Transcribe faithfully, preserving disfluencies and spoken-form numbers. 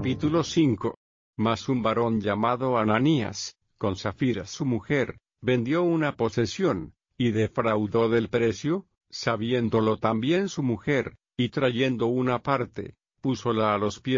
Capítulo cinco. Mas un varón llamado Ananías, con Safira su mujer, vendió una posesión, y defraudó del precio, sabiéndolo también su mujer, y trayendo una parte, púsola a los pies